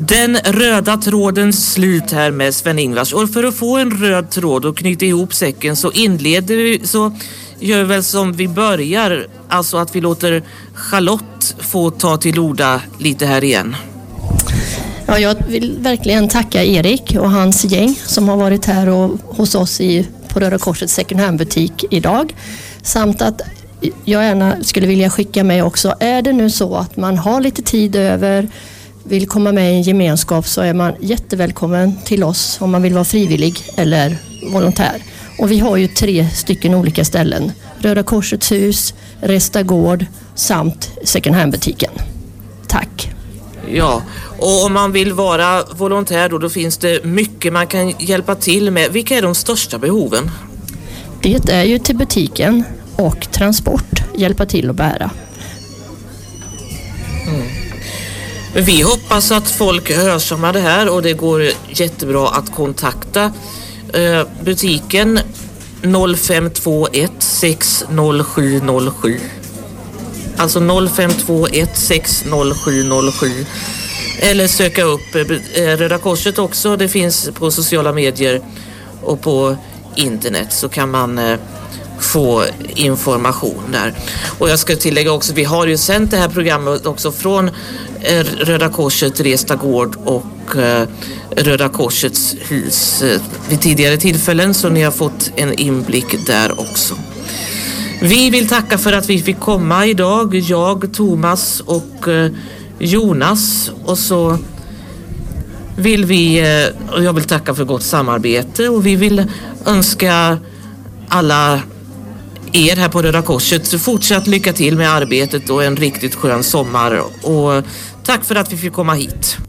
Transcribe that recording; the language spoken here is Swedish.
Den röda tråden slut här med Sven-Ingvars. Och för att få en röd tråd och knyta ihop säcken så gör väl som vi börjar. Alltså att vi låter Charlotte få ta till orda lite här igen. Ja, jag vill verkligen tacka Erik och hans gäng som har varit här och hos oss på Röda Korsets second hand-butik idag. Samt att jag gärna skulle vilja skicka med också, är det nu så att man har lite tid över, vill komma med i en gemenskap, så är man jättevälkommen till oss om man vill vara frivillig eller volontär. Och vi har ju 3 stycken olika ställen. Röda Korsets hus, Resta gård samt second hand-butiken. Tack! Ja, och om man vill vara volontär då finns det mycket man kan hjälpa till med. Vilka är de största behoven? Det är ju till butiken och transport, hjälpa till att bära. Vi hoppas att folk hörsammar det här och det går jättebra att kontakta butiken 0521 60707. Alltså 0521 60707. Eller söka upp Röda Korset också. Det finns på sociala medier och på internet, så kan man få information där. Och jag ska tillägga också, vi har ju sänt det här programmet också från Röda Korset, Resta gård och Röda Korsets hus vid tidigare tillfällen, så ni har fått en inblick där också. Vi vill tacka för att vi fick komma idag, jag, Thomas och Jonas, och så jag vill tacka för gott samarbete, och vi vill önska alla er här på Röda Korset fortsatt lycka till med arbetet och en riktigt skön sommar, och tack för att vi fick komma hit.